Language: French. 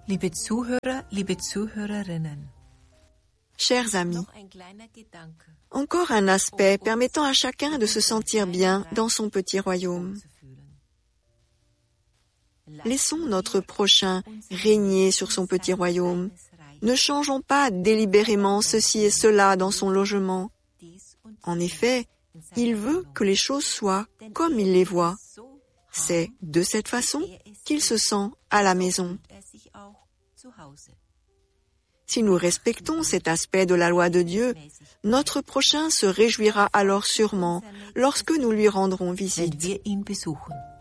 Liebe Zuhörer, liebe Zuhörerinnen. Chers amis, encore un aspect permettant à chacun de se sentir bien dans son petit royaume. Laissons notre prochain régner sur son petit royaume. Ne changeons pas délibérément ceci et cela dans son logement. En effet, il veut que les choses soient comme il les voit. C'est de cette façon qu'il se sent à la maison. Si nous respectons cet aspect de la loi de Dieu, notre prochain se réjouira alors sûrement lorsque nous lui rendrons visite.